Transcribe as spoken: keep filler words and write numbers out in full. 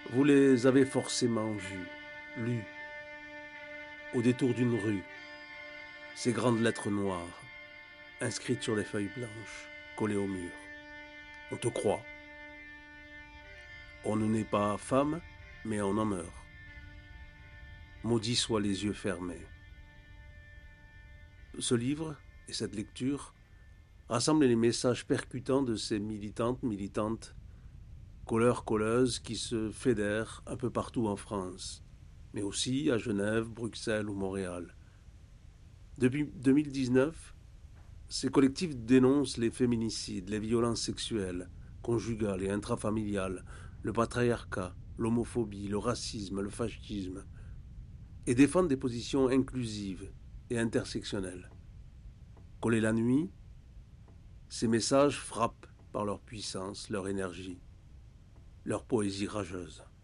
Vous les avez forcément vus, lus, au détour d'une rue, ces grandes lettres noires, inscrites sur des feuilles blanches, collées au mur. On te croit. On ne naît pas femme, mais on en meurt. Maudits soient les yeux fermés. Ce livre et cette lecture rassemblent les messages percutants de ces militantes, militantes, colleurs, colleuses qui se fédèrent un peu partout en France, mais aussi à Genève, Bruxelles ou Montréal. Depuis deux mille dix-neuf, ces collectifs dénoncent les féminicides, les violences sexuelles, conjugales et intrafamiliales, le patriarcat, l'homophobie, le racisme, le fascisme, et défendent des positions inclusives et intersectionnelles. Collés la nuit, ces messages frappent par leur puissance, leur énergie, leur poésie rageuse.